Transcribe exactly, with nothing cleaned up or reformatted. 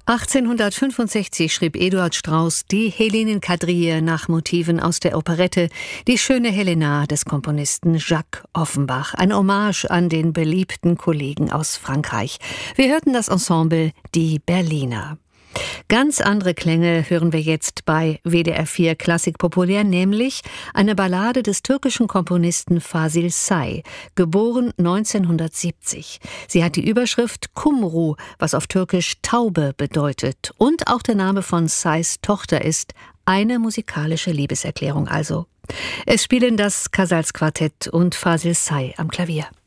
achtzehnhundertfünfundsechzig schrieb Eduard Strauss die Helenenkadrille nach Motiven aus der Operette Die schöne Helena des Komponisten Jacques Offenbach. Ein Hommage an den beliebten Kollegen aus Frankreich. Wir hörten das Ensemble Die Berliner. Ganz andere Klänge hören wir jetzt bei W D R vier Klassik Populär, nämlich eine Ballade des türkischen Komponisten Fasil Say, geboren neunzehnhundertsiebzig. Sie hat die Überschrift Kumru, was auf Türkisch Taube bedeutet. Und auch der Name von Says Tochter ist eine musikalische Liebeserklärung also. Es spielen das Casals Quartett und Fasil Say am Klavier.